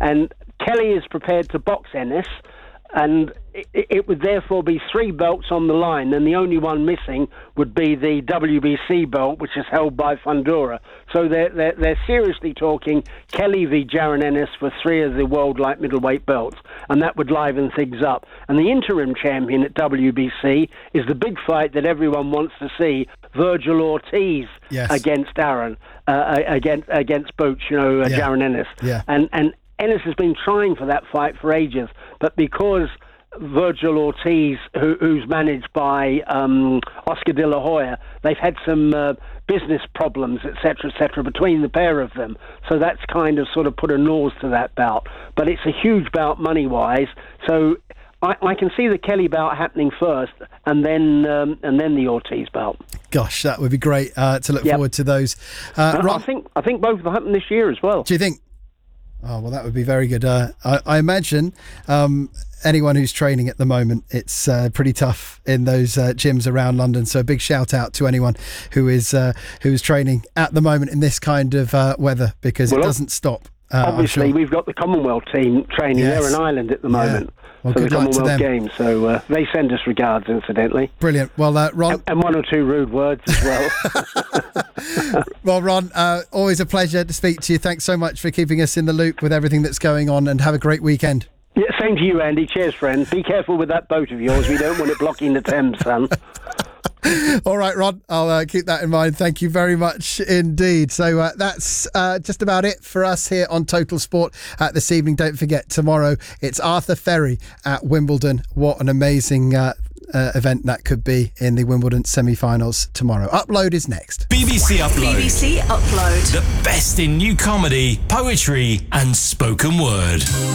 And Kelly is prepared to box Ennis, and it would therefore be 3 belts on the line, and the only one missing would be the WBC belt, which is held by Fundora. So they're seriously talking Kelly v. Jaron Ennis for 3 of the world light middleweight belts, and that would liven things up. And the interim champion at WBC is the big fight that everyone wants to see, Virgil Ortiz against Aaron, against Booch, Jaron Ennis. Yeah. And Ennis has been trying for that fight for ages, but because Virgil Ortiz, who's managed by Oscar De La Hoya, they've had some business problems, etc., between the pair of them. So that's kind of sort of put a nose to that bout. But it's a huge bout money-wise. So I can see the Kelly bout happening first, and then the Ortiz bout. Gosh, that would be great to look forward to those. I think both will happen this year as well. Do you think? Oh, well, that would be very good. I imagine anyone who's training at the moment, it's pretty tough in those gyms around London. So a big shout out to anyone who is training at the moment in this kind of weather, because it doesn't stop. Obviously, we've got the Commonwealth team training there in Ireland at the moment. Well, for the good luck to Commonwealth them. Games, so they send us regards, incidentally. Brilliant. Well, Ron... And 1 or 2 rude words as well. Well, Ron, always a pleasure to speak to you. Thanks so much for keeping us in the loop with everything that's going on, and have a great weekend. Yeah, same to you, Andy. Cheers, friend. Be careful with that boat of yours. We don't want it blocking the Thames, son. All right, Ron, I'll keep that in mind. Thank you very much indeed. So that's just about it for us here on Total Sport this evening. Don't forget, tomorrow it's Arthur Ferry at Wimbledon. What an amazing event that could be in the Wimbledon semi-finals tomorrow. Upload is next. BBC Upload. BBC Upload. The best in new comedy, poetry and spoken word.